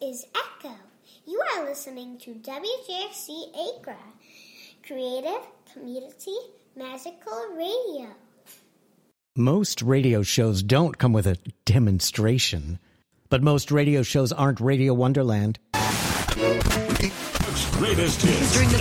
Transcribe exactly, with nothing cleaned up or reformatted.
is Echo. You are listening to W J X C Acra, creative, community, magical radio. Most radio shows don't come with a demonstration, but most radio shows aren't Radio Wonderland. Greatest hits during the